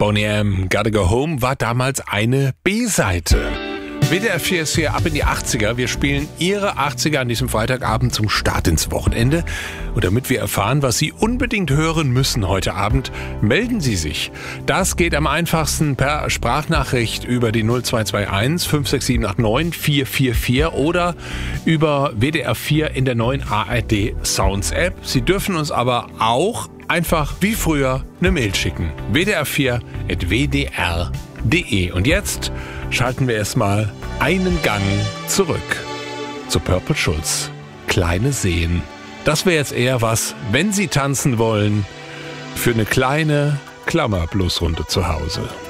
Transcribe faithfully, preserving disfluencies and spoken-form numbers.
Boney M. Gotta Go Home war damals eine B-Seite. W D R vier ist hier ab in die achtziger. Wir spielen Ihre achtziger an diesem Freitagabend zum Start ins Wochenende. Und damit wir erfahren, was Sie unbedingt hören müssen heute Abend, melden Sie sich. Das geht am einfachsten per Sprachnachricht über die null zwei zwei eins fünf sechs sieben acht neun vier vier vier oder über W D R vier in der neuen A R D Sounds App. Sie dürfen uns aber auch einfach wie früher eine Mail schicken. w d r vier at w d r punkt d e. Und jetzt schalten wir erstmal einen Gang zurück zu Purple Schulz. Kleine Seen. Das wäre jetzt eher was, wenn Sie tanzen wollen, für eine kleine Klammerbluesrunde zu Hause.